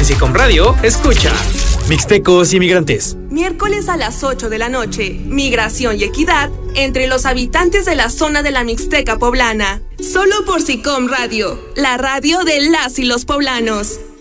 En Sicom Radio, escucha Mixtecos y Migrantes. Miércoles a las 8 de la noche, Migración y Equidad entre los habitantes de la zona de la Mixteca poblana. Solo por Sicom Radio, la radio de las y los poblanos.